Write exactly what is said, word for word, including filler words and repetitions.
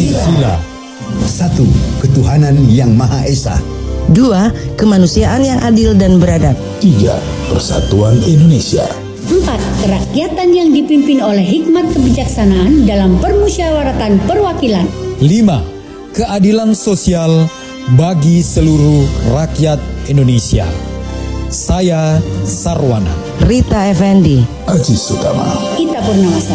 Pancasila. Satu, ketuhanan yang Maha Esa. Dua, kemanusiaan yang adil dan beradab. Tiga, persatuan Indonesia. Empat, kerakyatan yang dipimpin oleh hikmat kebijaksanaan dalam permusyawaratan perwakilan. Lima, keadilan sosial bagi seluruh rakyat Indonesia. Saya Sarwana. Rita Effendi. Aziz Sutama. Ita Purnawasa.